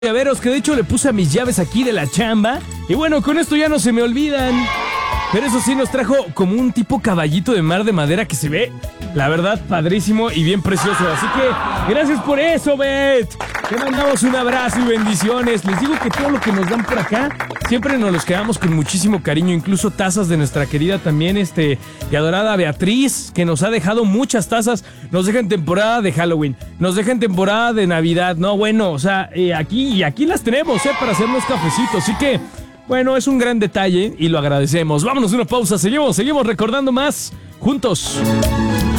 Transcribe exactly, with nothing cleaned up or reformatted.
llaveros, que de hecho le puse a mis llaves aquí de la chamba. Y bueno, con esto ya no se me olvidan. Pero eso sí, nos trajo como un tipo caballito de mar de madera que se ve, la verdad, padrísimo y bien precioso. Así que, gracias por eso, Bet. Te mandamos un abrazo y bendiciones. Les digo que todo lo que nos dan por acá, siempre nos los quedamos con muchísimo cariño. Incluso tazas de nuestra querida también, este, y adorada Beatriz, que nos ha dejado muchas tazas. Nos deja en temporada de Halloween, nos deja en temporada de Navidad. No, bueno, o sea, eh, aquí y aquí las tenemos, eh, para hacernos cafecitos. Así que, bueno, es un gran detalle y lo agradecemos. Vámonos a una pausa, seguimos, seguimos recordando más juntos.